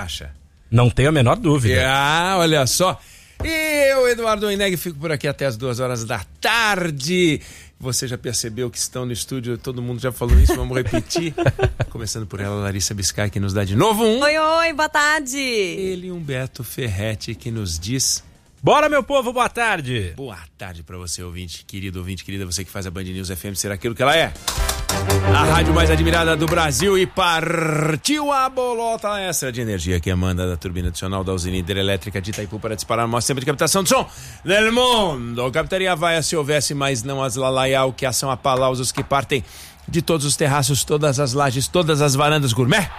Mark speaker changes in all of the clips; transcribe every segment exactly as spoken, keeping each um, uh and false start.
Speaker 1: acha?
Speaker 2: Não tenho a menor dúvida.
Speaker 1: Ah, olha só. E eu, Eduardo Oineg, fico por aqui até as duas horas da tarde. Você já percebeu que estão no estúdio, todo mundo já falou isso, vamos repetir. Começando por ela, Larissa Biscay, que nos dá de novo um.
Speaker 3: Oi, oi, boa tarde.
Speaker 1: Ele, Humberto Ferretti, que nos diz...
Speaker 2: Bora, meu povo, boa tarde.
Speaker 1: Boa tarde pra você, ouvinte, querido ouvinte, querida, você que faz a Band News F M ser aquilo que ela é. A rádio mais admirada do Brasil, e partiu a bolota extra de energia que emana da turbina adicional da usina hidrelétrica de Itaipu para disparar o maior centro de captação de som del mundo. Captaria vai se houvesse, mas não as lalaiau, que são aplausos que partem de todos os terraços, todas as lajes, todas as varandas gourmet.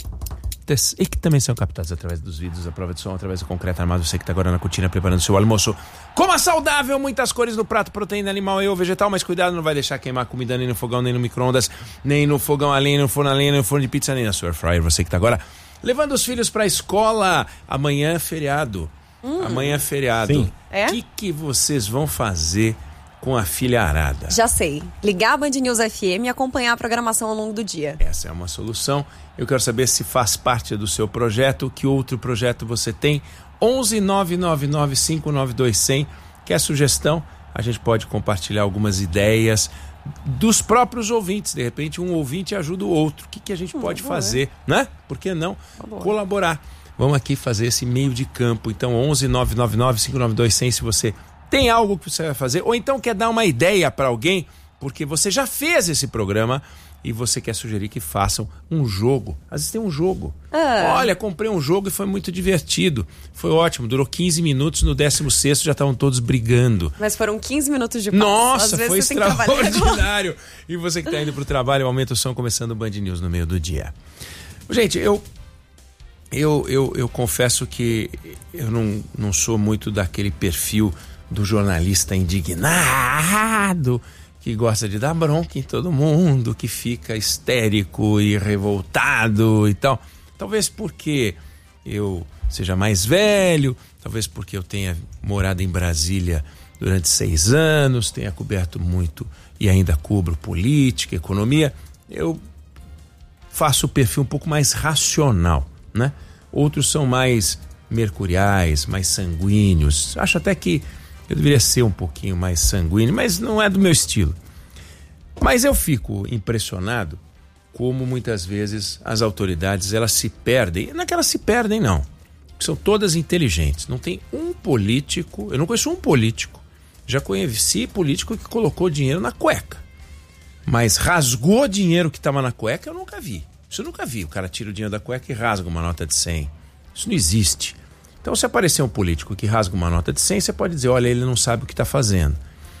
Speaker 1: E que também são captados através dos vidros, a prova de som, através do concreto armado. Você que está agora na cortina preparando seu almoço. Coma saudável, muitas cores no prato, proteína animal e ou vegetal, mas cuidado, não vai deixar queimar a comida nem no fogão, nem no micro-ondas, nem no fogão a lenha, nem no forno a lenha, nem no forno de pizza, nem na sua air fryer. Você que está agora levando os filhos para a escola. Amanhã é feriado. Hum. Amanhã é feriado.
Speaker 2: Sim.
Speaker 3: É?
Speaker 1: O que, que vocês vão fazer com a filharada?
Speaker 3: Já sei. Ligar a Band News F M e acompanhar a programação ao longo do dia.
Speaker 1: Essa é uma solução. Eu quero saber se faz parte do seu projeto, que outro projeto você tem. onze nove nove nove cinco nove dois zero zero. Quer sugestão? A gente pode compartilhar algumas ideias dos próprios ouvintes. De repente um ouvinte ajuda o outro. O que, que a gente hum, pode fazer, né? Por que não colaborar? Vamos aqui fazer esse meio de campo. Então onze nove nove nove cinco nove dois zero zero, se você tem algo que você vai fazer, ou então quer dar uma ideia para alguém, porque você já fez esse programa e você quer sugerir que façam um jogo. Às vezes tem um jogo. Ah. Olha, comprei um jogo e foi muito divertido. Foi ótimo, durou quinze minutos, no décimo sexto já estavam todos brigando.
Speaker 3: Mas foram quinze minutos de paz.
Speaker 1: Nossa, foi extraordinário. E você que está indo para o trabalho, aumenta o som, começando o Band News no meio do dia. Gente, eu... Eu, eu, eu confesso que eu não, não sou muito daquele perfil do jornalista indignado, que gosta de dar bronca em todo mundo, que fica histérico e revoltado e tal. Talvez porque eu seja mais velho, talvez porque eu tenha morado em Brasília durante seis anos, tenha coberto muito e ainda cubro política, economia. Eu faço o perfil um pouco mais racional, né? Outros são mais mercuriais, mais sanguíneos. Acho até que eu deveria ser um pouquinho mais sanguíneo, mas não é do meu estilo. Mas eu fico impressionado como muitas vezes as autoridades, elas se perdem. Não é que elas se perdem, não. São todas inteligentes. Não tem um político, eu não conheço um político, já conheci político que colocou dinheiro na cueca. Mas rasgou dinheiro que estava na cueca, eu nunca vi. Isso eu nunca vi. O cara tira o dinheiro da cueca e rasga uma nota de cem. Isso não existe. Então, se aparecer um político que rasga uma nota de cem, você pode dizer, olha, ele não sabe o que está fazendo.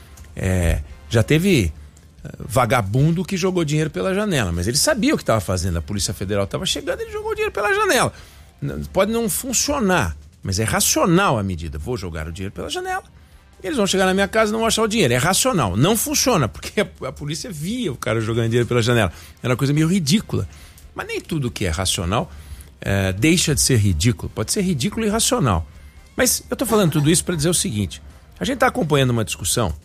Speaker 1: É, já teve uh, vagabundo que jogou dinheiro pela janela, mas ele sabia o que estava fazendo. A Polícia Federal estava chegando e ele jogou dinheiro pela janela. Pode não funcionar, mas é racional a medida. Vou jogar o dinheiro pela janela, eles vão chegar na minha casa e não vão achar o dinheiro. É racional. Não funciona, porque a, a polícia via o cara jogando dinheiro pela janela. Era uma coisa meio ridícula. Mas nem tudo que é racional é, deixa de ser ridículo. Pode ser ridículo e irracional. Mas eu estou falando tudo isso para dizer o seguinte. A gente está acompanhando uma discussão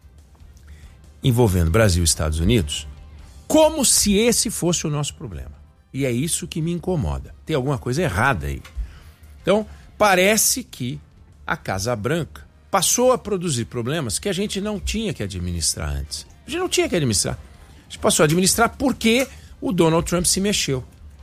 Speaker 1: envolvendo Brasil e Estados Unidos como se esse fosse o nosso problema. E é isso que me incomoda. Tem alguma coisa errada aí. Então, parece que a Casa Branca passou a produzir problemas que a gente não tinha que administrar antes. A gente não tinha que administrar. A gente passou a administrar porque o Donald Trump se mexeu.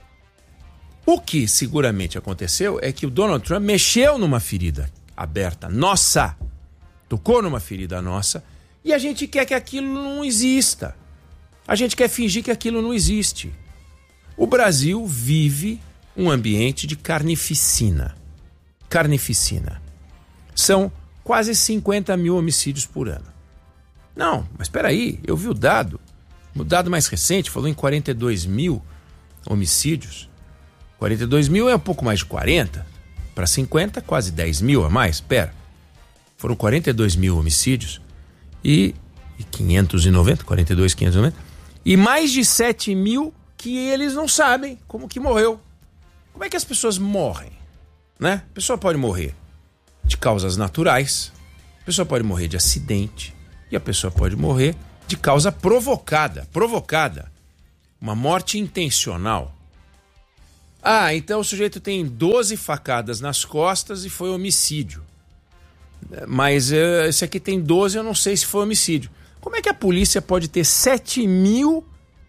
Speaker 1: O que seguramente aconteceu é que o Donald Trump mexeu numa ferida aberta nossa, tocou numa ferida nossa, e a gente quer que aquilo não exista. A gente quer fingir que aquilo não existe. O Brasil vive um ambiente de carnificina. Carnificina. São quase cinquenta mil homicídios por ano. Não, mas espera aí, eu vi o dado. O dado mais recente falou em quarenta e dois mil homicídios. quarenta e dois mil é um pouco mais de quarenta. Para cinquenta, quase dez mil a mais. Espera. Foram quarenta e dois mil homicídios e, e quinhentos e noventa, quarenta e dois, quinhentos e noventa. E mais de sete mil que eles não sabem como que morreu. Como é que as pessoas morrem? Né? A pessoa pode morrer de causas naturais, a pessoa pode morrer de acidente e a pessoa pode morrer de causa provocada, provocada. Uma morte intencional. Ah, então o sujeito tem doze facadas nas costas e foi homicídio. Mas uh, esse aqui tem doze, eu não sei se foi homicídio. Como é que a polícia pode ter sete mil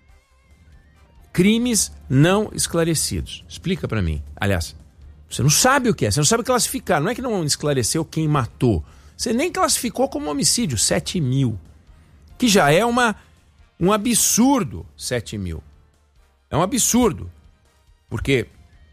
Speaker 1: crimes não esclarecidos? Explica pra mim. Aliás, você não sabe o que é, você não sabe classificar. Não é que não esclareceu quem matou. Você nem classificou como homicídio, sete mil. Que já é uma, um absurdo, sete mil. É um absurdo. Porque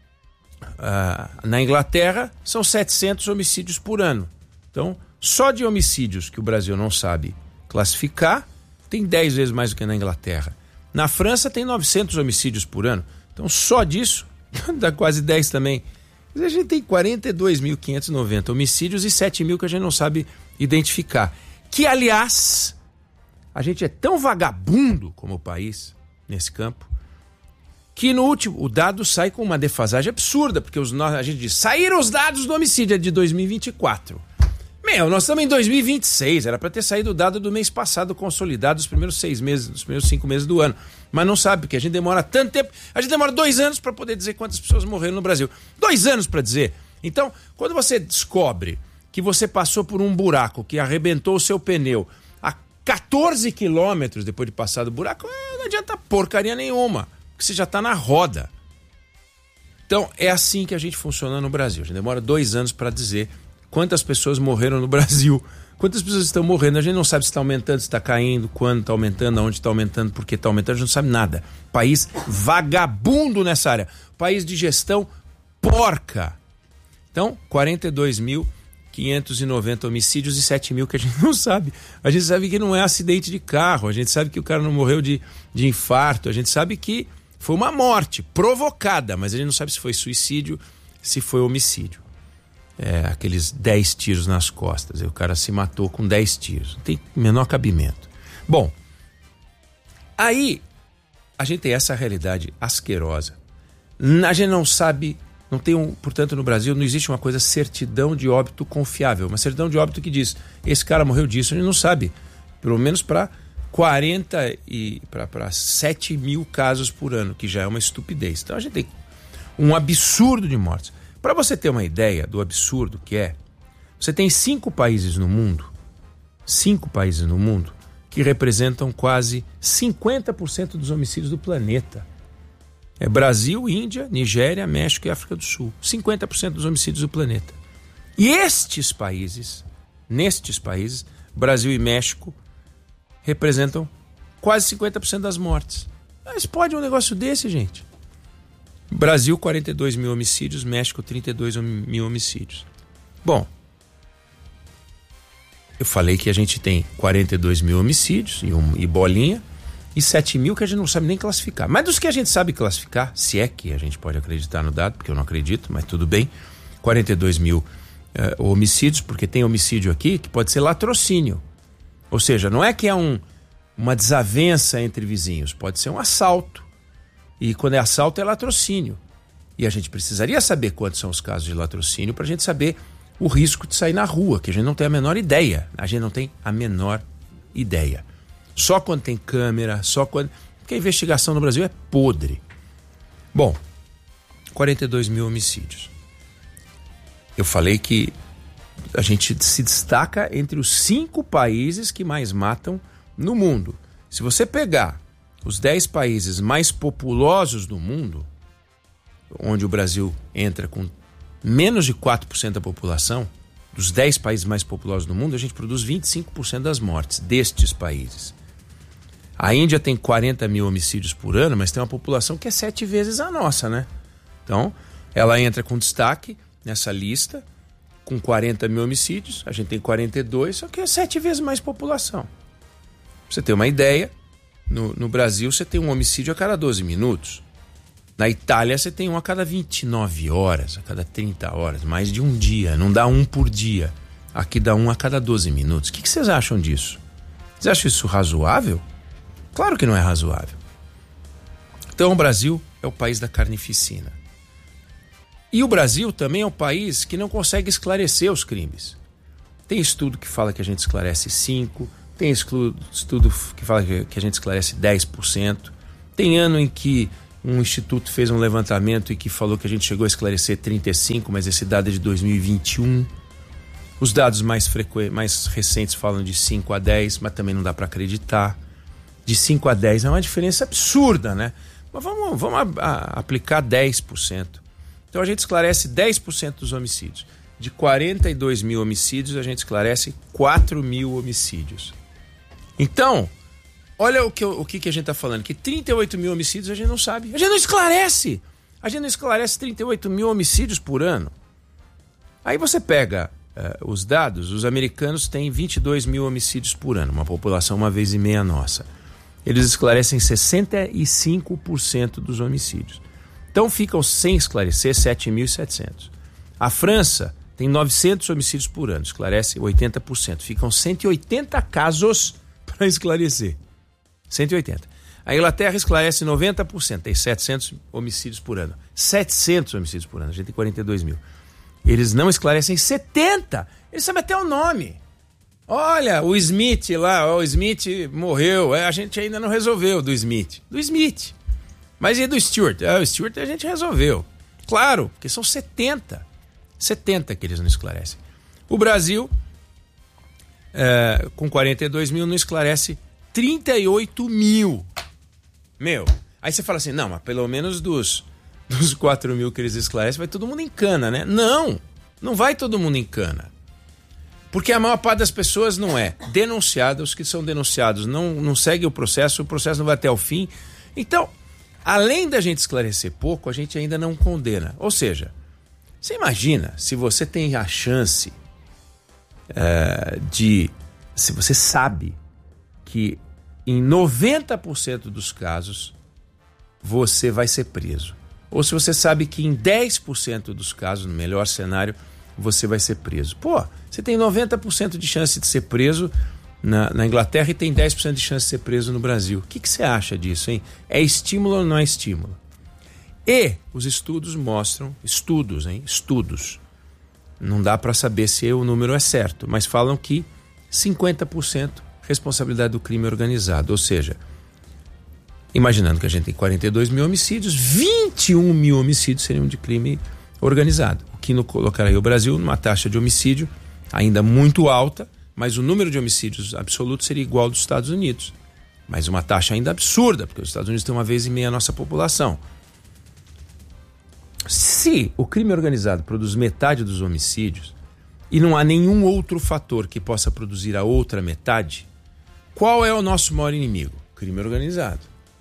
Speaker 1: uh, na Inglaterra são setecentos homicídios por ano. Então, só de homicídios que o Brasil não sabe classificar, tem dez vezes mais do que na Inglaterra. Na França tem novecentos homicídios por ano. Então, só disso, dá quase dez também. A gente tem quarenta e dois mil quinhentos e noventa homicídios e sete mil que a gente não sabe identificar. Que, aliás, a gente é tão vagabundo como país, nesse campo, que no último, o dado sai com uma defasagem absurda, porque os, a gente diz, saíram os dados do homicídio de dois mil e vinte e quatro. Meu, nós estamos em dois mil e vinte e seis, era para ter saído o dado do mês passado consolidado, os primeiros seis meses, os primeiros cinco meses do ano. Mas não sabe, porque a gente demora tanto tempo, a gente demora dois anos para poder dizer quantas pessoas morreram no Brasil. Dois anos para dizer. Então, quando você descobre que você passou por um buraco que arrebentou o seu pneu a quatorze quilômetros depois de passar do buraco, não adianta porcaria nenhuma, porque você já está na roda. Então, é assim que a gente funciona no Brasil. A gente demora dois anos para dizer quantas pessoas morreram no Brasil, quantas pessoas estão morrendo. A gente não sabe se está aumentando, se está caindo, quando está aumentando, aonde está aumentando, por que está aumentando, a gente não sabe nada. País vagabundo nessa área. País de gestão porca. Então, quarenta e dois mil quinhentos e noventa homicídios e sete mil que a gente não sabe. A gente sabe que não é acidente de carro, a gente sabe que o cara não morreu de, de infarto, a gente sabe que foi uma morte provocada, mas a gente não sabe se foi suicídio, se foi homicídio. É, aqueles dez tiros nas costas, e o cara se matou com dez tiros, não tem menor cabimento. Bom, aí a gente tem essa realidade asquerosa. A gente não sabe, não tem um, portanto no Brasil não existe uma coisa certidão de óbito confiável, uma certidão de óbito que diz, esse cara morreu disso, a gente não sabe, pelo menos para quarenta e para sete mil casos por ano, que já é uma estupidez. Então a gente tem um absurdo de mortes. Para você ter uma ideia do absurdo que é, você tem cinco países no mundo, cinco países no mundo, que representam quase cinquenta por cento dos homicídios do planeta. É Brasil, Índia, Nigéria, México e África do Sul. cinquenta por cento dos homicídios do planeta. E estes países, nestes países, Brasil e México, representam quase cinquenta por cento das mortes. Mas pode um negócio desse, gente? Brasil, quarenta e dois mil homicídios, México, trinta e dois mil homicídios. Bom, eu falei que a gente tem quarenta e dois mil homicídios e, um, e bolinha, e sete mil que a gente não sabe nem classificar. Mas dos que a gente sabe classificar, se é que a gente pode acreditar no dado, porque eu não acredito, mas tudo bem, quarenta e dois mil uh, homicídios, porque tem homicídio aqui que pode ser latrocínio. Ou seja, não é que é um, uma desavença entre vizinhos, pode ser um assalto. E quando é assalto é latrocínio. E a gente precisaria saber quantos são os casos de latrocínio para a gente saber o risco de sair na rua, que a gente não tem a menor ideia. A gente não tem a menor ideia. Só quando tem câmera, só quando... Porque a investigação no Brasil é podre. Bom, quarenta e dois mil homicídios. Eu falei que a gente se destaca entre os cinco países que mais matam no mundo. Se você pegar os dez países mais populosos do mundo, onde o Brasil entra com menos de quatro por cento da população, dos dez países mais populosos do mundo, a gente produz vinte e cinco por cento das mortes destes países. A Índia tem quarenta mil homicídios por ano, mas tem uma população que é sete vezes a nossa, né? Então, ela entra com destaque nessa lista, com quarenta mil homicídios, a gente tem quarenta e dois, só que é sete vezes mais população. Pra você ter uma ideia, No, no Brasil você tem um homicídio a cada doze minutos. Na Itália você tem um a cada vinte e nove horas, a cada trinta horas, mais de um dia, não dá um por dia. Aqui dá um a cada doze minutos. O que, que vocês acham disso? Vocês acham isso razoável? Claro que não é razoável. Então o Brasil é o país da carnificina. E o Brasil também é um país que não consegue esclarecer os crimes. Tem estudo que fala que a gente esclarece cinco por cento, tem estudo que fala que a gente esclarece dez por cento. Tem ano em que um instituto fez um levantamento e que falou que a gente chegou a esclarecer trinta e cinco, mas esse dado é de dois mil e vinte e um. Os dados mais, frequ... mais recentes falam de cinco a dez, mas também não dá para acreditar. De cinco a dez é uma diferença absurda, né? Mas vamos, vamos a, a, aplicar dez por cento. Então a gente esclarece dez por cento dos homicídios. De quarenta e dois mil homicídios, a gente esclarece quatro mil homicídios. Então, olha o que, o que a gente está falando, que trinta e oito mil homicídios a gente não sabe. A gente não esclarece. A gente não esclarece trinta e oito mil homicídios por ano. Aí você pega uh, os dados, os americanos têm vinte e dois mil homicídios por ano, uma população uma vez e meia nossa. Eles esclarecem sessenta e cinco por cento dos homicídios. Então ficam sem esclarecer sete mil e setecentos. A França tem novecentos homicídios por ano, esclarece oitenta por cento. Ficam cento e oitenta casos para esclarecer. cento e oitenta. A Inglaterra esclarece noventa por cento, tem setecentos homicídios por ano. setecentos homicídios por ano, a gente tem quarenta e dois mil. Eles não esclarecem setenta. Eles sabem até o nome. Olha, o Smith lá, o Smith morreu. A gente ainda não resolveu do Smith. Do Smith. Mas e do Stewart? Ah, o Stewart a gente resolveu. Claro, porque são setenta. setenta que eles não esclarecem. O Brasil, é, com quarenta e dois mil, não esclarece trinta e oito mil. Meu, aí você fala assim, não, mas pelo menos dos, dos quatro mil que eles esclarecem, vai todo mundo em cana, né? Não, não vai todo mundo em cana. Porque a maior parte das pessoas não é denunciada, os que são denunciados não, não seguem o processo, o processo não vai até o fim. Então, além da gente esclarecer pouco, a gente ainda não condena. Ou seja, você imagina se você tem a chance uh, de... Se você sabe que em noventa por cento dos casos você vai ser preso. Ou se você sabe que em dez por cento dos casos, no melhor cenário, você vai ser preso. Pô, você tem noventa por cento de chance de ser preso na, na Inglaterra e tem dez por cento de chance de ser preso no Brasil. O que, que você acha disso, hein? É estímulo ou não é estímulo? E os estudos mostram, estudos, hein? Estudos. Não dá para saber se o número é certo, mas falam que cinquenta por cento responsabilidade do crime organizado. Ou seja, imaginando que a gente tem quarenta e dois mil homicídios, vinte e um mil homicídios seriam de crime organizado. O que colocaria o Brasil numa taxa de homicídio ainda muito alta, mas o número de homicídios absoluto seria igual ao dos Estados Unidos. Mas uma taxa ainda absurda, porque os Estados Unidos têm uma vez e meia a nossa população. Se o crime organizado produz metade dos homicídios e não há nenhum outro fator que possa produzir a outra metade, qual é o nosso maior inimigo? Crime organizado.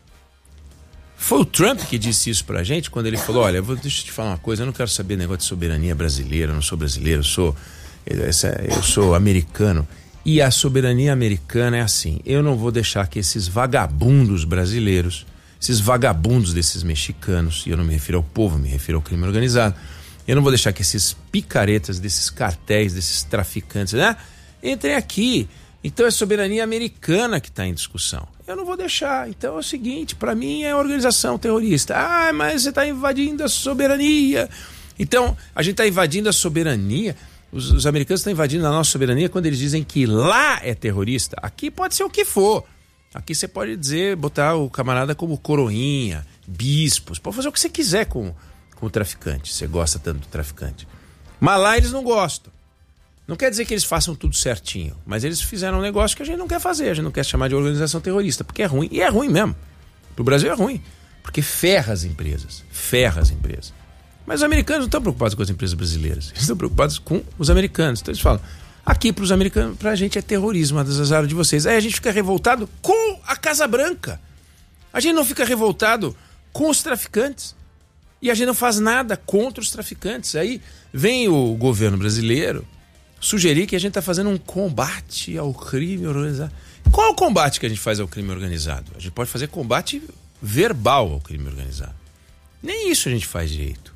Speaker 1: Foi o Trump que disse isso pra gente quando ele falou, olha, vou, deixa eu te falar uma coisa, eu não quero saber negócio de soberania brasileira, eu não sou brasileiro, eu sou, eu sou americano. E a soberania americana é assim, eu não vou deixar que esses vagabundos brasileiros, esses vagabundos desses mexicanos, e eu não me refiro ao povo, me refiro ao crime organizado, eu não vou deixar que esses picaretas desses cartéis, desses traficantes, né, entrem aqui. Então é soberania americana que está em discussão. Eu não vou deixar. Então é o seguinte, para mim é organização terrorista. Ah, mas você está invadindo a soberania. Então, a gente está invadindo a soberania. Os, os americanos estão invadindo a nossa soberania quando eles dizem que lá é terrorista. Aqui pode ser o que for. Aqui você pode dizer, botar o camarada como coroinha, bispos. Pode fazer o que você quiser com, com o traficante. Você gosta tanto do traficante. Mas lá eles não gostam. Não quer dizer que eles façam tudo certinho, mas eles fizeram um negócio que a gente não quer fazer, a gente não quer chamar de organização terrorista, porque é ruim, e é ruim mesmo. Pro Brasil é ruim, porque ferra as empresas, ferra as empresas. Mas os americanos não estão preocupados com as empresas brasileiras, eles estão preocupados com os americanos. Então eles falam, aqui pros americanos, pra gente é terrorismo, a desazar de vocês. Aí a gente fica revoltado com a Casa Branca. A gente não fica revoltado com os traficantes. E a gente não faz nada contra os traficantes. Aí vem o governo brasileiro sugerir que a gente está fazendo um combate ao crime organizado. Qual é o combate que a gente faz ao crime organizado? A gente pode fazer combate verbal ao crime organizado. Nem isso a gente faz direito.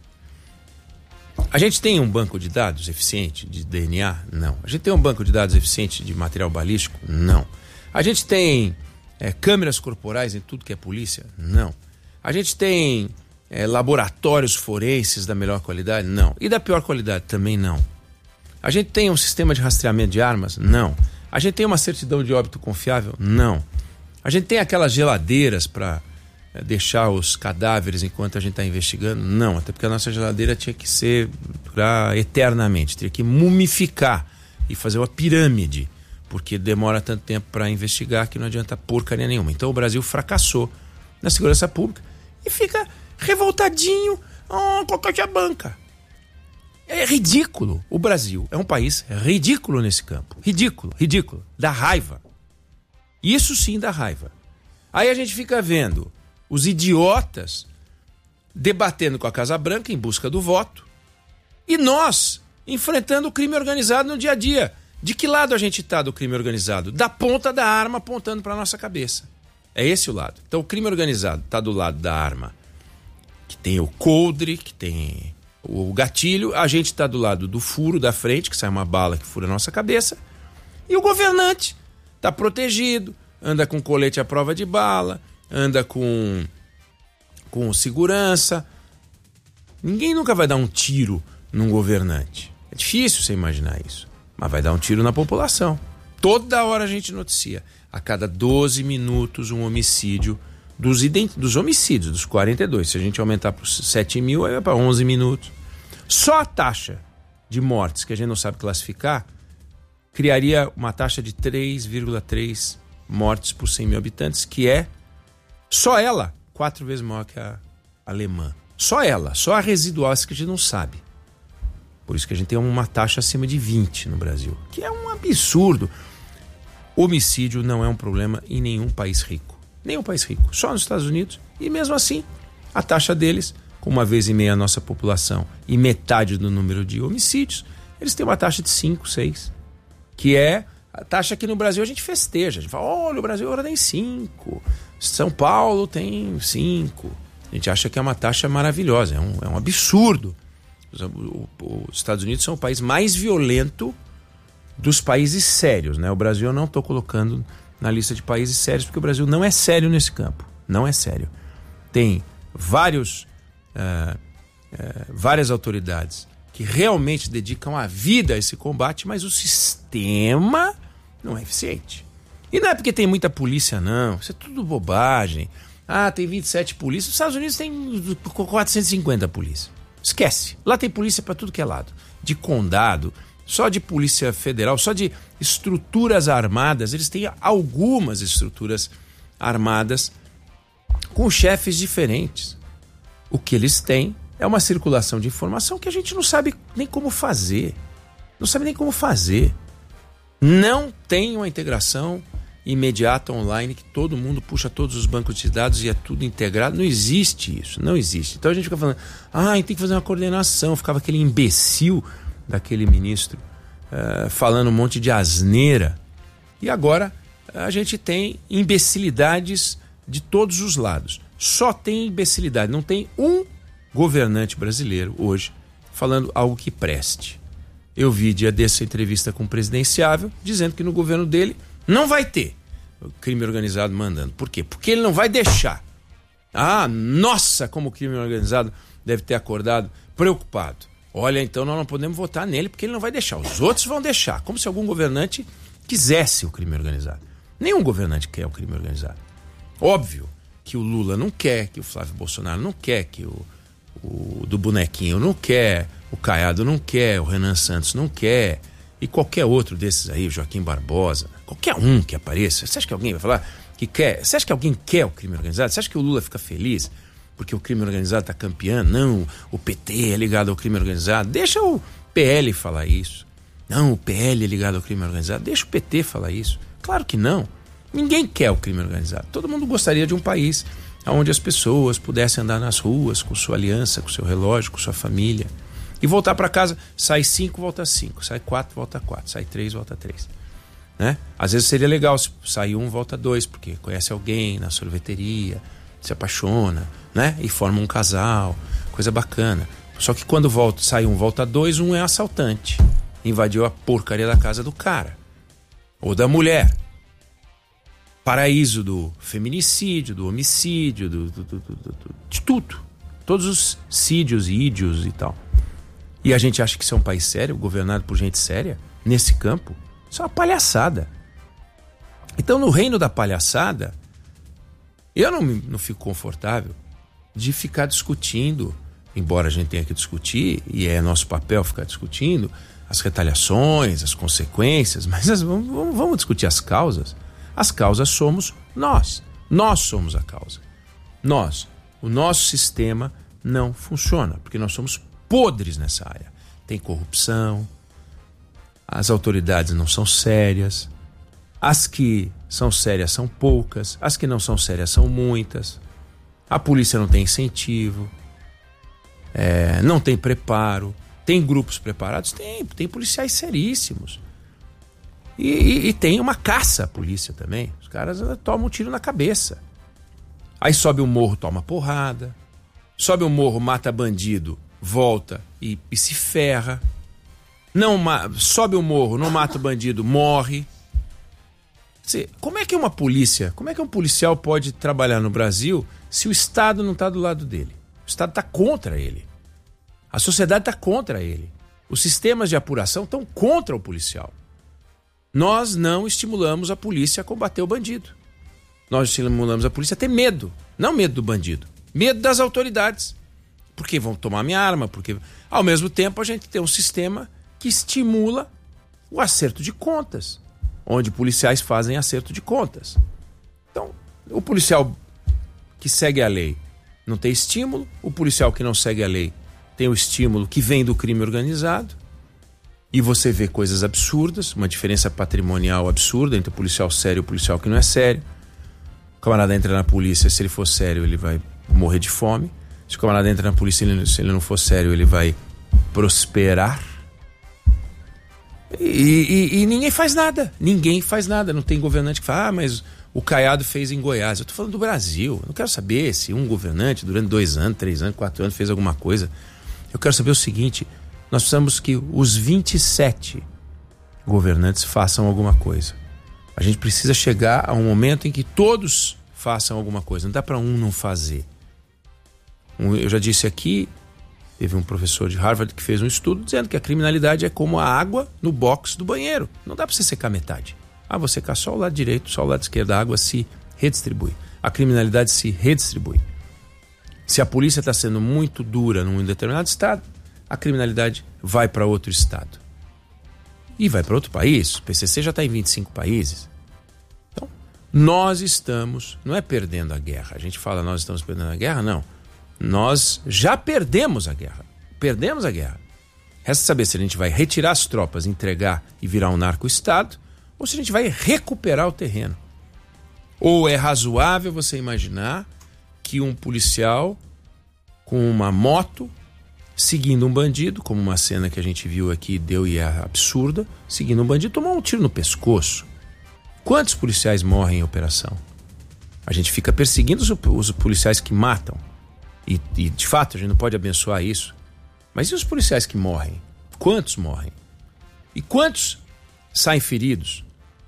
Speaker 1: A gente tem um banco de dados eficiente de D N A? Não. A gente tem um banco de dados eficiente de material balístico? Não. A gente tem é, câmeras corporais em tudo que é polícia? Não. A gente tem é, laboratórios forenses da melhor qualidade? Não. E da pior qualidade? Também não. A gente tem um sistema de rastreamento de armas? Não. A gente tem uma certidão de óbito confiável? Não. A gente tem aquelas geladeiras para é, deixar os cadáveres enquanto a gente está investigando? Não, até porque a nossa geladeira tinha que ser durar eternamente, teria que mumificar e fazer uma pirâmide, porque demora tanto tempo para investigar que não adianta porcaria nenhuma. Então o Brasil fracassou na segurança pública e fica revoltadinho oh, com a banca. É ridículo. O Brasil é um país ridículo nesse campo. Ridículo, ridículo. Dá raiva. Isso sim dá raiva. Aí a gente fica vendo os idiotas debatendo com a Casa Branca em busca do voto e nós enfrentando o crime organizado no dia a dia. De que lado a gente está do crime organizado? Da ponta da arma apontando para a nossa cabeça. É esse o lado. Então o crime organizado está do lado da arma, que tem o coldre, que tem o gatilho. A gente está do lado do furo da frente, que sai uma bala que fura a nossa cabeça. E o governante está protegido, anda com colete à prova de bala, anda com, com segurança. Ninguém nunca vai dar um tiro num governante. É difícil você imaginar isso. Mas vai dar um tiro na população. Toda hora a gente noticia. A cada doze minutos um homicídio dos, ident... dos homicídios, dos quarenta e dois. Se a gente aumentar para sete mil, aí vai para onze minutos. Só a taxa de mortes, que a gente não sabe classificar, criaria uma taxa de três vírgula três mortes por cem mil habitantes, que é, só ela, quatro vezes maior que a alemã. Só ela, só a residual, essa que a gente não sabe. Por isso que a gente tem uma taxa acima de vinte no Brasil, que é um absurdo. Homicídio não é um problema em nenhum país rico. Nenhum país rico, só nos Estados Unidos. E mesmo assim, a taxa deles, com uma vez e meia a nossa população e metade do número de homicídios, eles têm uma taxa de cinco, seis. Que é a taxa que no Brasil a gente festeja. A gente fala, olha, o Brasil agora tem cinco. São Paulo tem cinco. A gente acha que é uma taxa maravilhosa, é um, é um absurdo. Os Estados Unidos são o país mais violento dos países sérios, né? O Brasil eu não estou colocando na lista de países sérios, porque o Brasil não é sério nesse campo. Não é sério. Tem vários, uh, uh, várias autoridades que realmente dedicam a vida a esse combate, mas o sistema não é eficiente. E não é porque tem muita polícia, não. Isso é tudo bobagem. Ah, tem vinte e sete polícias. Os Estados Unidos tem quatrocentos e cinquenta polícias. Esquece. Lá tem polícia para tudo que é lado. De condado, só de polícia federal, só de estruturas armadas. Eles têm algumas estruturas armadas com chefes diferentes. O que eles têm é uma circulação de informação que a gente não sabe nem como fazer. Não sabe nem como fazer. Não tem uma integração imediata online que todo mundo puxa todos os bancos de dados e é tudo integrado. Não existe isso, não existe. Então a gente fica falando, ah, tem que fazer uma coordenação. Ficava aquele imbecil daquele ministro uh, falando um monte de asneira. E agora a gente tem imbecilidades de todos os lados. Só tem imbecilidade, não tem um governante brasileiro hoje falando algo que preste. Eu vi dia dessa entrevista com o presidenciável dizendo que no governo dele não vai ter o crime organizado mandando. Por quê? Porque ele não vai deixar. Ah, nossa, como o crime organizado deve ter acordado preocupado. Olha, então nós não podemos votar nele porque ele não vai deixar. Os outros vão deixar. Como se algum governante quisesse o crime organizado. Nenhum governante quer o crime organizado. Óbvio que o Lula não quer, que o Flávio Bolsonaro não quer, que o, o do bonequinho não quer, o Caiado não quer, o Renan Santos não quer, e qualquer outro desses aí, o Joaquim Barbosa, qualquer um que apareça. Você acha que alguém vai falar que quer? Você acha que alguém quer o crime organizado? Você acha que o Lula fica feliz porque o crime organizado está campeando? Não, o P T é ligado ao crime organizado. Deixa o P L falar isso. Não, o P L é ligado ao crime organizado. Deixa o P T falar isso. Claro que não. Ninguém quer o crime organizado. Todo mundo gostaria de um país onde as pessoas pudessem andar nas ruas com sua aliança, com seu relógio, com sua família. E voltar para casa, sai cinco, volta cinco. Sai quatro, volta quatro. Sai três, volta três. Né? Às vezes seria legal se sair um, volta dois, porque conhece alguém na sorveteria, se apaixona, né? E forma um casal, coisa bacana. Só que quando volta, sai um, volta dois, um é assaltante. Invadiu a porcaria da casa do cara. Ou da mulher. Paraíso do feminicídio, do homicídio, do, do, do, do, do, de tudo. Todos os sídios e ídios e tal. E a gente acha que isso é um país sério, governado por gente séria, nesse campo? Isso é uma palhaçada. Então, no reino da palhaçada, Eu não, não fico confortável de ficar discutindo, embora a gente tenha que discutir, e é nosso papel ficar discutindo, as retaliações, as consequências, mas as, vamos, vamos discutir as causas. As causas somos nós. Nós somos a causa. Nós. O nosso sistema não funciona, porque nós somos podres nessa área. Tem corrupção, as autoridades não são sérias, as que são sérias são poucas, as que não são sérias são muitas, a polícia não tem incentivo, é, não tem preparo. Tem grupos preparados? Tem, tem policiais seríssimos. E, e, e tem uma caça à polícia também. Os caras tomam um tiro na cabeça. Aí sobe o morro, toma porrada. Sobe o morro, mata bandido, volta e, e se ferra. Não, sobe o morro, não mata bandido, morre. Como é que uma polícia, como é que um policial pode trabalhar no Brasil se o Estado não está do lado dele? O Estado está contra ele. A sociedade está contra ele. Os sistemas de apuração estão contra o policial. Nós não estimulamos a polícia a combater o bandido. Nós estimulamos a polícia a ter medo. Não medo do bandido. Medo das autoridades. Porque vão tomar minha arma. Porque, ao mesmo tempo, a gente tem um sistema que estimula o acerto de contas. Onde policiais fazem acerto de contas. Então, o policial que segue a lei não tem estímulo. O policial que não segue a lei tem o estímulo que vem do crime organizado, e você vê coisas absurdas, uma diferença patrimonial absurda entre o policial sério e o policial que não é sério. O camarada entra na polícia, se ele for sério, ele vai morrer de fome. Se o camarada entra na polícia, ele, se ele não for sério, ele vai prosperar. E, e, e ninguém faz nada, ninguém faz nada. Não tem governante que fala, ah, mas o Caiado fez em Goiás. Eu tô falando do Brasil, eu não quero saber se um governante durante dois anos, três anos, quatro anos fez alguma coisa. Eu quero saber o seguinte: nós precisamos que os vinte e sete governantes façam alguma coisa. A gente precisa chegar a um momento em que todos façam alguma coisa. Não dá para um não fazer. Eu já disse aqui, teve um professor de Harvard que fez um estudo dizendo que a criminalidade é como a água no box do banheiro. Não dá para você secar metade. Ah, vou secar só o lado direito, só o lado esquerdo. A água se redistribui. A criminalidade se redistribui. Se a polícia está sendo muito dura num determinado estado, a criminalidade vai para outro estado. E vai para outro país. O P C C já está em vinte e cinco países. Então, nós estamos, não é perdendo a guerra. A gente fala nós estamos perdendo a guerra, não. Nós já perdemos a guerra. Perdemos a guerra. Resta saber se a gente vai retirar as tropas, entregar e virar um narco-estado, ou se a gente vai recuperar o terreno. Ou é razoável você imaginar que um policial com uma moto seguindo um bandido, como uma cena que a gente viu aqui, deu e é absurda, seguindo um bandido, tomou um tiro no pescoço. Quantos policiais morrem em operação? A gente fica perseguindo os, os policiais que matam. E, e, de fato, a gente não pode abençoar isso. Mas e os policiais que morrem? Quantos morrem? E quantos saem feridos?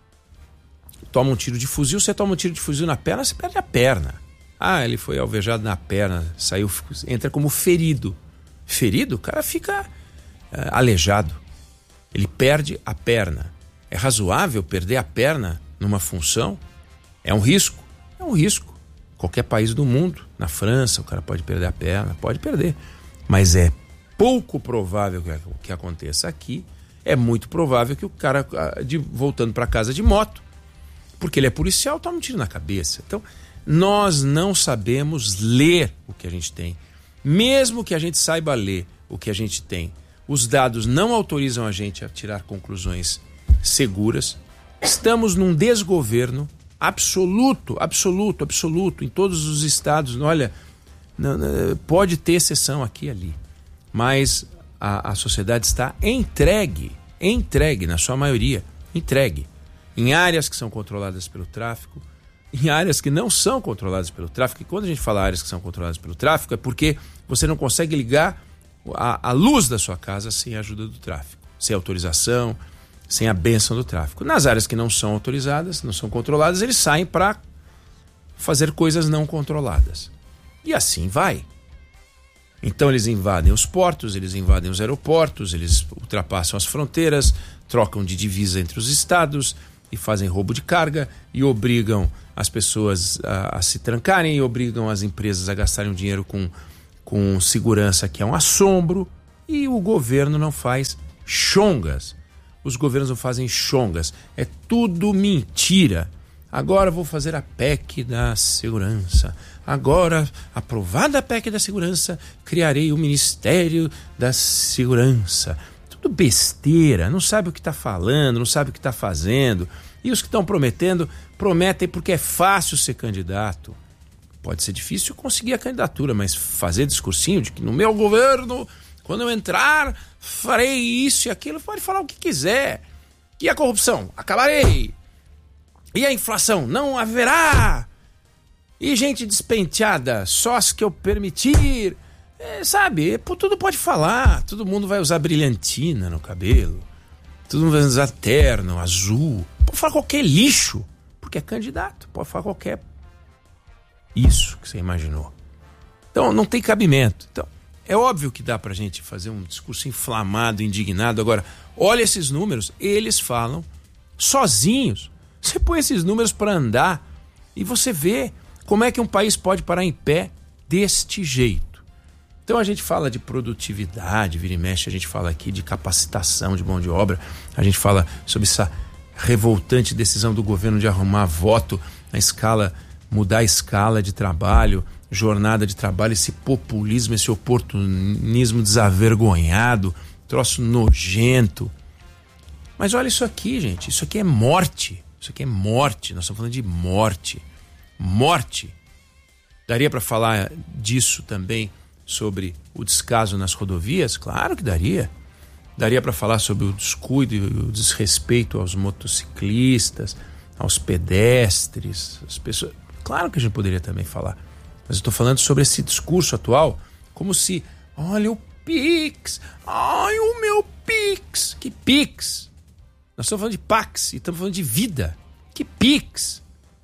Speaker 1: Toma um tiro de fuzil, você toma um tiro de fuzil na perna, você perde a perna. Ah, ele foi alvejado na perna, saiu, entra como ferido. Ferido, o cara fica uh, aleijado. Ele perde a perna. É razoável perder a perna numa função? É um risco? É um risco. Qualquer país do mundo, na França, o cara pode perder a perna, pode perder. Mas é pouco provável que, que aconteça aqui. É muito provável que o cara, de, voltando para casa de moto, porque ele é policial, toma um tiro na cabeça. Então, nós não sabemos ler o que a gente tem. Mesmo que a gente saiba ler o que a gente tem, os dados não autorizam a gente a tirar conclusões seguras. Estamos num desgoverno absoluto, absoluto, absoluto, em todos os estados. Olha, não, não, pode ter exceção aqui e ali, mas a, a sociedade está entregue, entregue, na sua maioria, entregue. Em áreas que são controladas pelo tráfico, em áreas que não são controladas pelo tráfico. E quando a gente fala áreas que são controladas pelo tráfico, é porque você não consegue ligar a, a luz da sua casa sem a ajuda do tráfico, sem autorização, sem a bênção do tráfico. Nas áreas que não são autorizadas, não são controladas, eles saem para fazer coisas não controladas. E assim vai. Então eles invadem os portos, eles invadem os aeroportos, eles ultrapassam as fronteiras, trocam de divisa entre os estados, e fazem roubo de carga e obrigam as pessoas a, a se trancarem e obrigam as empresas a gastarem o dinheiro com, com segurança, que é um assombro, e o governo não faz chongas. Os governos não fazem chongas. É tudo mentira. Agora vou fazer a P E C da segurança. Agora, aprovada a P E C da segurança, criarei o Ministério da Segurança. Tudo besteira, não sabe o que está falando, não sabe o que está fazendo. E os que estão prometendo, prometem porque é fácil ser candidato. Pode ser difícil conseguir a candidatura, mas fazer discursinho de que no meu governo, quando eu entrar, farei isso e aquilo, pode falar o que quiser. E a corrupção? Acabarei. E a inflação? Não haverá. E gente despenteada, só as que eu permitir. É, sabe, tudo pode falar. Todo mundo vai usar brilhantina no cabelo. Todo mundo vai usar terno, azul. Pode falar qualquer lixo, porque é candidato. Pode falar qualquer isso que você imaginou. Então não tem cabimento. Então é óbvio que dá pra gente fazer um discurso inflamado, indignado. Agora, olha esses números, eles falam sozinhos. Você põe esses números para andar e você vê como é que um país pode parar em pé deste jeito. Então a gente fala de produtividade, vira e mexe, a gente fala aqui de capacitação de mão de obra, a gente fala sobre essa revoltante decisão do governo de arrumar voto na escala, mudar a escala de trabalho, jornada de trabalho, esse populismo, esse oportunismo desavergonhado, troço nojento. Mas olha isso aqui, gente, isso aqui é morte. Isso aqui é morte, nós estamos falando de morte. Morte. Daria para falar disso também sobre o descaso nas rodovias? Claro que daria. Daria para falar sobre o descuido e o desrespeito aos motociclistas, aos pedestres, às pessoas. Claro que a gente poderia também falar. Mas eu estou falando sobre esse discurso atual, como se, olha o Pix, ai o meu Pix. Que Pix? Nós estamos falando de Pax e estamos falando de vida. Que Pix?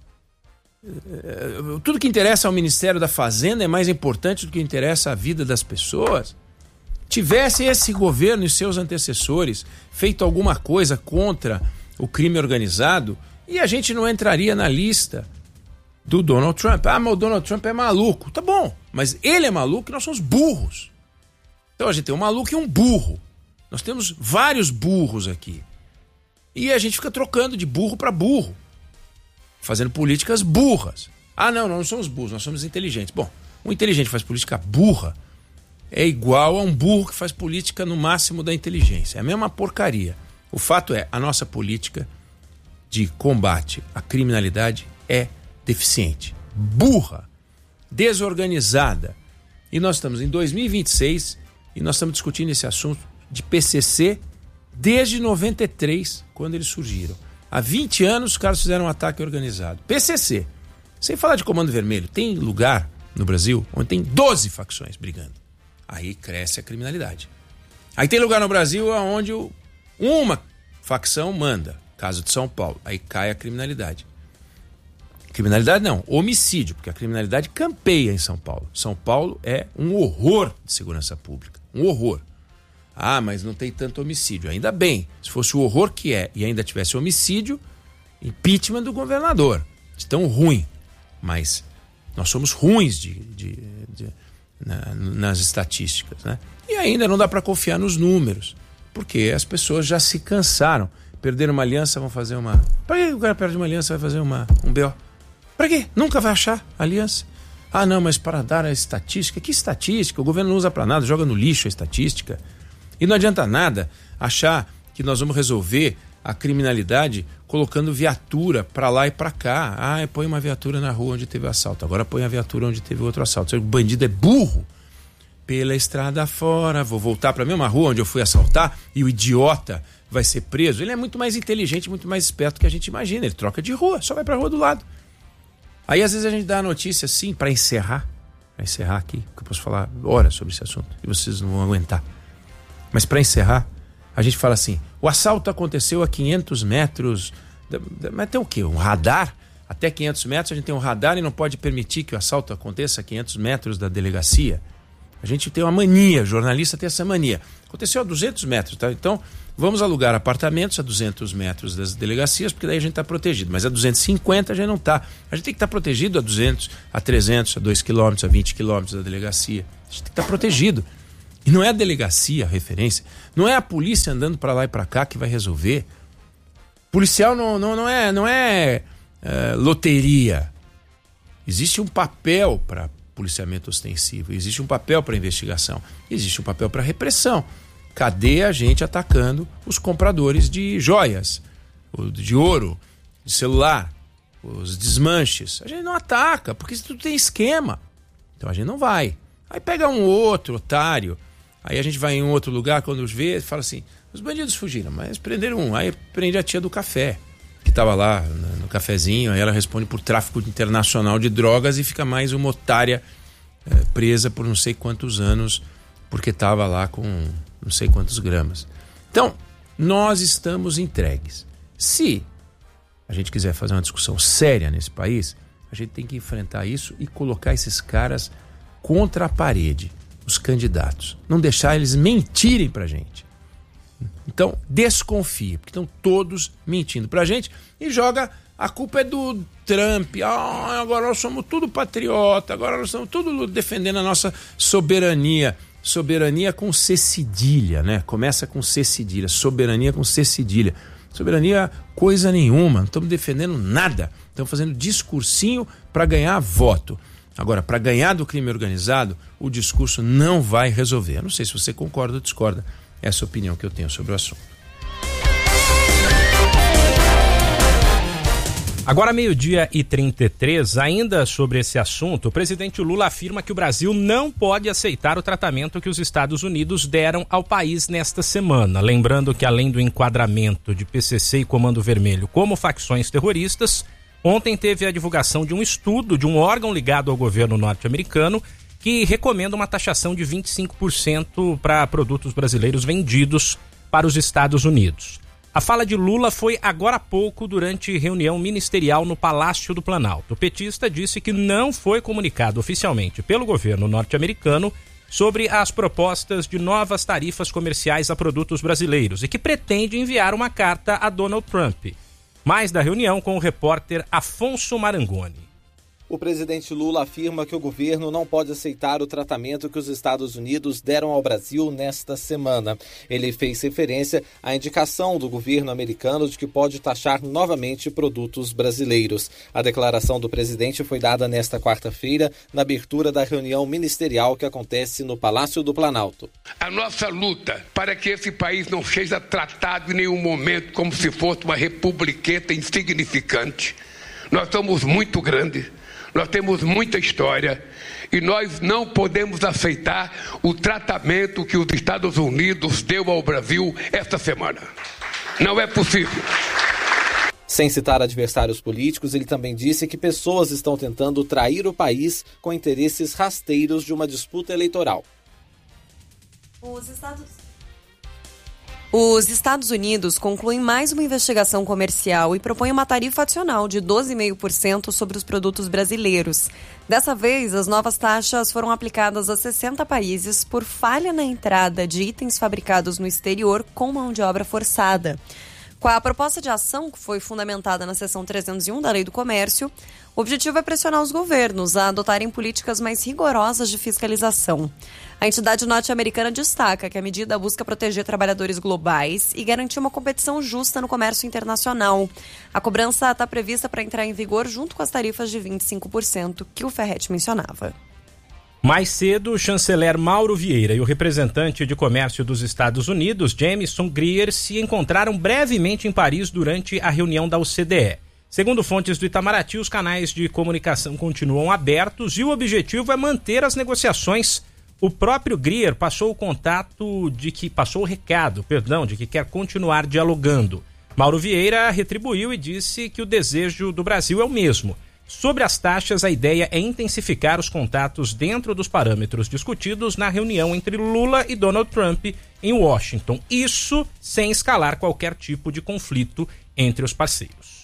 Speaker 1: Tudo que interessa ao Ministério da Fazenda é mais importante do que interessa à vida das pessoas. Tivesse esse governo e seus antecessores feito alguma coisa contra o crime organizado, e a gente não entraria na lista do Donald Trump. Ah, mas o Donald Trump é maluco. Tá bom, mas ele é maluco e nós somos burros. Então a gente tem um maluco e um burro. Nós temos vários burros aqui. E a gente fica trocando de burro para burro, fazendo políticas burras. Ah, não, nós não somos burros, nós somos inteligentes. Bom, um inteligente que faz política burra é igual a um burro que faz política no máximo da inteligência. É a mesma porcaria. O fato é, a nossa política de combate à criminalidade é deficiente, burra, desorganizada. E nós estamos em dois mil e vinte e seis e nós estamos discutindo esse assunto de P C C desde noventa e três, quando eles surgiram. Há vinte anos os caras fizeram um ataque organizado. P C C, sem falar de Comando Vermelho, tem lugar no Brasil onde tem doze facções brigando. Aí cresce a criminalidade. Aí tem lugar no Brasil onde uma facção manda, caso de São Paulo, aí cai a criminalidade. Criminalidade não, homicídio, porque a criminalidade campeia em São Paulo. São Paulo é um horror de segurança pública, um horror. Ah, mas não tem tanto homicídio. Ainda bem, se fosse o horror que é e ainda tivesse homicídio, impeachment do governador. De tão ruim. Mas nós somos ruins de, de, de, na, nas estatísticas, né? E ainda não dá para confiar nos números, porque as pessoas já se cansaram. Perderam uma aliança, vão fazer uma... Para que o cara perde uma aliança, vai fazer uma, um B O? Para quê? Nunca vai achar aliança. Ah, não, mas para dar a estatística. Que estatística? O governo não usa para nada, joga no lixo a estatística. E não adianta nada achar que nós vamos resolver a criminalidade colocando viatura para lá e para cá. Ah, põe uma viatura na rua onde teve assalto, agora põe a viatura onde teve outro assalto. O bandido é burro. Pela estrada fora, vou voltar para a mesma rua onde eu fui assaltar e o idiota vai ser preso. Ele é muito mais inteligente, muito mais esperto do que a gente imagina. Ele troca de rua, só vai para a rua do lado. Aí às vezes a gente dá a notícia assim, para encerrar, para encerrar aqui, que eu posso falar horas sobre esse assunto e vocês não vão aguentar. Mas para encerrar, a gente fala assim, o assalto aconteceu a quinhentos metros, mas tem o quê? Um radar? Até quinhentos metros a gente tem um radar e não pode permitir que o assalto aconteça a quinhentos metros da delegacia. A gente tem uma mania, jornalista tem essa mania. Aconteceu a duzentos metros, tá? Então, vamos alugar apartamentos a duzentos metros das delegacias, porque daí a gente está protegido. Mas a duzentos e cinquenta a gente não está. A gente tem que estar tá protegido a duzentos, a trezentos, a dois quilômetros, a vinte quilômetros da delegacia. A gente tem que estar tá protegido. E não é a delegacia a referência. Não é a polícia andando para lá e para cá que vai resolver. Policial não, não, não é, não é uh, loteria. Existe um papel para policiamento ostensivo, existe um papel para investigação, existe um papel para repressão. Cadê a gente atacando os compradores de joias, de ouro, de celular, os desmanches? A gente não ataca, porque isso tudo tem esquema. Então a gente não vai. Aí pega um outro otário, aí a gente vai em um outro lugar, quando vê, fala assim, os bandidos fugiram, mas prenderam um. Aí prende a tia do café, que estava lá no cafezinho, aí ela responde por tráfico internacional de drogas e fica mais uma otária é, presa por não sei quantos anos, porque estava lá com não sei quantos gramas. Então, nós estamos entregues. Se a gente quiser fazer uma discussão séria nesse país, a gente tem que enfrentar isso e colocar esses caras contra a parede, os candidatos. Não deixar eles mentirem pra gente. Então, desconfie, porque estão todos mentindo pra gente e joga, a culpa é do Trump, ah, agora nós somos tudo patriota, agora nós estamos tudo defendendo a nossa soberania. Soberania com C cedilha, né? Começa com C cedilha, soberania com C cedilha. Soberania coisa nenhuma, não estamos defendendo nada, estamos fazendo discursinho para ganhar voto. Agora, para ganhar do crime organizado, o discurso não vai resolver. Eu não sei se você concorda ou discorda. Essa é a opinião que eu tenho sobre o assunto.
Speaker 2: Agora, meio-dia e trinta e três, ainda sobre esse assunto, o presidente Lula afirma que o Brasil não pode aceitar o tratamento que os Estados Unidos deram ao país nesta semana. Lembrando que, além do enquadramento de P C C e Comando Vermelho como facções terroristas, ontem teve a divulgação de um estudo de um órgão ligado ao governo norte-americano que recomenda uma taxação de vinte e cinco por cento para produtos brasileiros vendidos para os Estados Unidos. A fala de Lula foi agora há pouco durante reunião ministerial no Palácio do Planalto. O petista disse que não foi comunicado oficialmente pelo governo norte-americano sobre as propostas de novas tarifas comerciais a produtos brasileiros e que pretende enviar uma carta a Donald Trump. Mais da reunião com o repórter Afonso Marangoni.
Speaker 4: O presidente Lula afirma que o governo não pode aceitar o tratamento que os Estados Unidos deram ao Brasil nesta semana. Ele fez referência à indicação do governo americano de que pode taxar novamente produtos brasileiros. A declaração do presidente foi dada nesta quarta-feira, na abertura da reunião ministerial que acontece no Palácio do Planalto.
Speaker 5: A nossa luta para que esse país não seja tratado em nenhum momento como se fosse uma republiqueta insignificante. Nós somos muito grandes. Nós temos muita história e nós não podemos aceitar o tratamento que os Estados Unidos deu ao Brasil esta semana. Não é possível.
Speaker 4: Sem citar adversários políticos, ele também disse que pessoas estão tentando trair o país com interesses rasteiros de uma disputa eleitoral.
Speaker 3: Os Estados... Os Estados Unidos concluem mais uma investigação comercial e propõem uma tarifa adicional de doze vírgula cinco por cento sobre os produtos brasileiros. Dessa vez, as novas taxas foram aplicadas a sessenta países por falha na entrada de itens fabricados no exterior com mão de obra forçada. Com a proposta de ação, que foi fundamentada na seção trezentos e um da Lei do Comércio, o objetivo é pressionar os governos a adotarem políticas mais rigorosas de fiscalização. A entidade norte-americana destaca que a medida busca proteger trabalhadores globais e garantir uma competição justa no comércio internacional. A cobrança está prevista para entrar em vigor junto com as tarifas de vinte e cinco por cento que o Ferretti mencionava.
Speaker 2: Mais cedo, o chanceler Mauro Vieira e o representante de comércio dos Estados Unidos, Jamieson Greer, se encontraram brevemente em Paris durante a reunião da O C D E. Segundo fontes do Itamaraty, os canais de comunicação continuam abertos e o objetivo é manter as negociações. O próprio Greer passou o contato de que passou o recado, perdão, de que quer continuar dialogando. Mauro Vieira retribuiu e disse que o desejo do Brasil é o mesmo. Sobre as taxas, a ideia é intensificar os contatos dentro dos parâmetros discutidos na reunião entre Lula e Donald Trump em Washington. Isso sem escalar qualquer tipo de conflito entre os parceiros.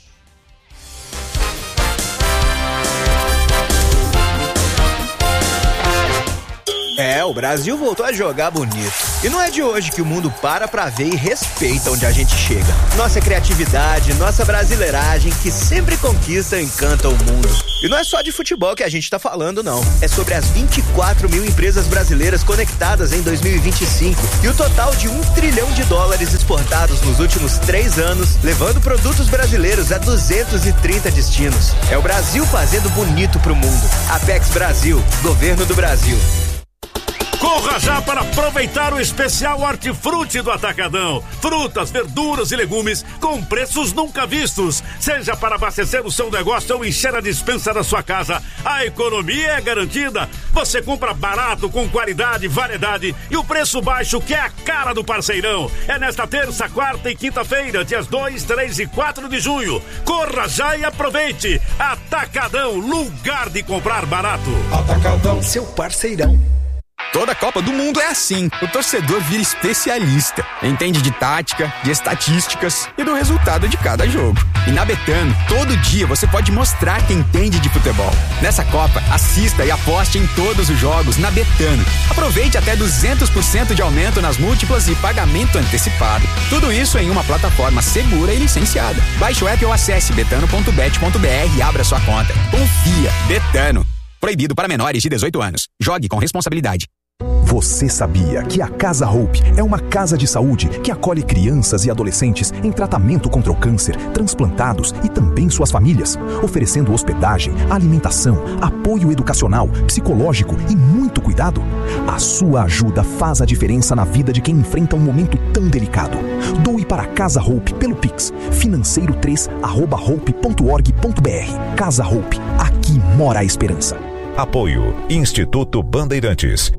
Speaker 6: É, o Brasil voltou a jogar bonito. E não é de hoje que o mundo para pra ver e respeita onde a gente chega. Nossa criatividade, nossa brasileiragem, que sempre conquista e encanta o mundo. E não é só de futebol que a gente tá falando, não. É sobre as vinte e quatro mil empresas brasileiras conectadas em dois mil e vinte e cinco e o total de um trilhão de dólares exportados nos últimos três anos, levando produtos brasileiros a duzentos e trinta destinos. É o Brasil fazendo bonito pro mundo. Apex Brasil, Governo do Brasil.
Speaker 7: Corra já para aproveitar o especial Hortifruti do Atacadão. Frutas, verduras e legumes com preços nunca vistos. Seja para abastecer o seu negócio ou encher a despensa da sua casa, a economia é garantida. Você compra barato, com qualidade, variedade e o preço baixo, que é a cara do parceirão. É nesta terça, quarta e quinta-feira, dias dois, três e quatro de junho. Corra já e aproveite. Atacadão, lugar de comprar barato.
Speaker 8: Atacadão, seu parceirão. Toda Copa do Mundo é assim. O torcedor vira especialista. Entende de tática, de estatísticas e do resultado de cada jogo. E na Betano, todo dia você pode mostrar que entende de futebol. Nessa Copa, assista e aposte em todos os jogos na Betano. Aproveite até duzentos por cento de aumento nas múltiplas e pagamento antecipado. Tudo isso em uma plataforma segura e licenciada. Baixe o app ou acesse betano ponto bet ponto b r e abra sua conta. Confia. Betano. Proibido para menores de dezoito anos. Jogue com responsabilidade.
Speaker 9: Você sabia que a Casa Hope é uma casa de saúde que acolhe crianças e adolescentes em tratamento contra o câncer, transplantados e também suas famílias, oferecendo hospedagem, alimentação, apoio educacional, psicológico e muito cuidado? A sua ajuda faz a diferença na vida de quem enfrenta um momento tão delicado. Doe para a Casa Hope pelo Pix, financeiro três arroba hope ponto org ponto b r. Casa Hope, aqui mora a esperança.
Speaker 10: Apoio Instituto Bandeirantes.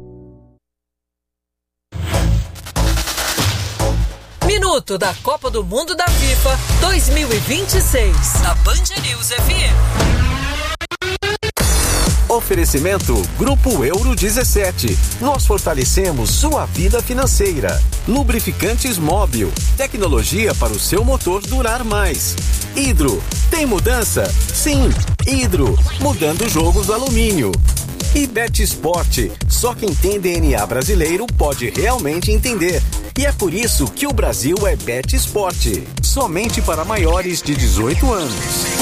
Speaker 11: Minuto da Copa do Mundo da FIFA dois mil e vinte e seis, na Band News F M.
Speaker 12: Oferecimento Grupo Euro dezessete. Nós fortalecemos sua vida financeira. Lubrificantes Móbil. Tecnologia para o seu motor durar mais. Hidro. Tem mudança? Sim. Hidro. Mudando o jogo do alumínio. E Betsport. Só quem tem D N A brasileiro pode realmente entender. E é por isso que o Brasil é Betsport. Somente para maiores de dezoito anos.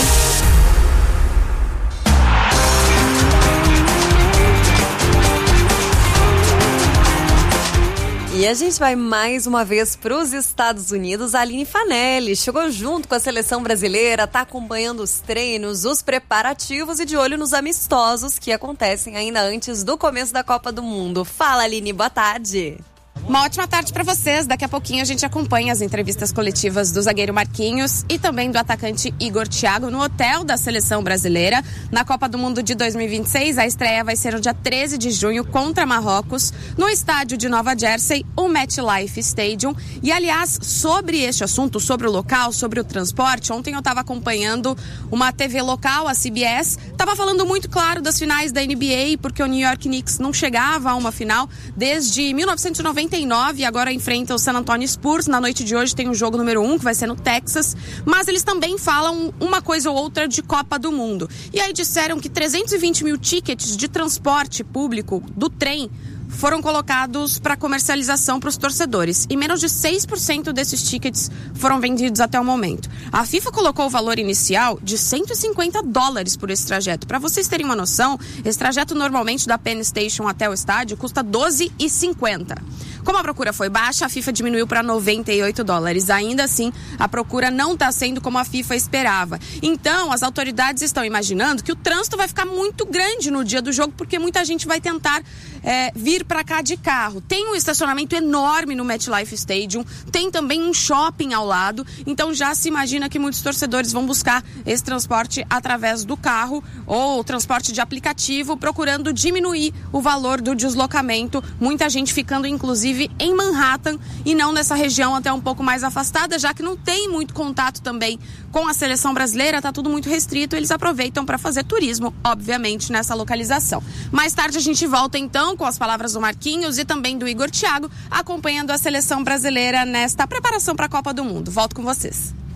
Speaker 3: E a gente vai mais uma vez para os Estados Unidos. A Aline Fanelli chegou junto com a seleção brasileira, está acompanhando os treinos, os preparativos e de olho nos amistosos que acontecem ainda antes do começo da Copa do Mundo. Fala, Aline, boa tarde.
Speaker 13: Uma ótima tarde para vocês. Daqui a pouquinho a gente acompanha as entrevistas coletivas do zagueiro Marquinhos e também do atacante Igor Thiago no hotel da seleção brasileira. Na Copa do Mundo de dois mil e vinte e seis, a estreia vai ser no dia treze de junho contra Marrocos, no estádio de Nova Jersey, o MetLife Stadium. E, aliás, sobre este assunto, sobre o local, sobre o transporte, ontem eu estava acompanhando uma T V local, a C B S, estava falando muito claro das finais da N B A, porque o New York Knicks não chegava a uma final desde mil novecentos e noventa e nove e agora enfrenta o San Antonio Spurs. Na noite de hoje tem o jogo número um, que vai ser no Texas, mas eles também falam uma coisa ou outra de Copa do Mundo. E aí disseram que trezentos e vinte mil tickets de transporte público do trem foram colocados para comercialização para os torcedores e menos de seis por cento desses tickets foram vendidos até o momento. A FIFA colocou o valor inicial de cento e cinquenta dólares por esse trajeto. Para vocês terem uma noção, esse trajeto normalmente da Penn Station até o estádio custa doze reais e cinquenta centavos. Como a procura foi baixa, a FIFA diminuiu para noventa e oito dólares. Ainda assim, a procura não está sendo como a FIFA esperava. Então, as autoridades estão imaginando que o trânsito vai ficar muito grande no dia do jogo, porque muita gente vai tentar é, vir para cá de carro. Tem um estacionamento enorme no MetLife Stadium, tem também um shopping ao lado, então já se imagina que muitos torcedores vão buscar esse transporte através do carro ou transporte de aplicativo, procurando diminuir o valor do deslocamento. Muita gente ficando, inclusive, em Manhattan e não nessa região até um pouco mais afastada, já que não tem muito contato também com a seleção brasileira, tá tudo muito restrito, eles aproveitam para fazer turismo, obviamente, nessa localização. Mais tarde a gente volta então com as palavras do Marquinhos e também do Igor Thiago, acompanhando a seleção brasileira nesta preparação para a Copa do Mundo. Volto com vocês.